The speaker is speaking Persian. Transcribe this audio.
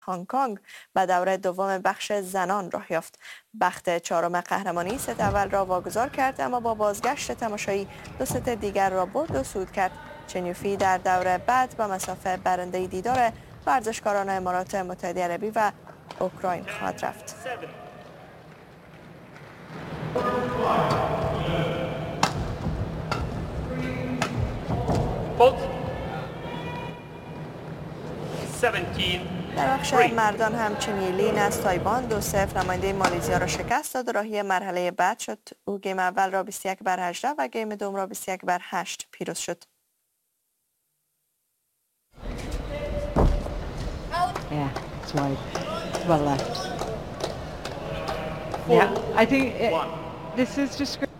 هنگ کنگ به دوره دوم بخش زنان راه یافت. بخت چهارم قهرمانی ست اول را واگذار کرد، اما با بازگشت تماشایی دو ست دیگر را برد و صعود کرد. چنیوفی در دوره بعد به مسافه برنده دیدار ورزشکاران امارات متحده عربی و اوکراین خواهد رفت. در بخش مردان هم چنیلین از تایوان 2-0 نماینده مالزیا را شکست داد و راهی مرحله بعد شد. او گیم اول را 21-18 و گیم دوم را 21-8 پیروز شد. Yeah, it's wide. It's well left. Yeah, I think this is just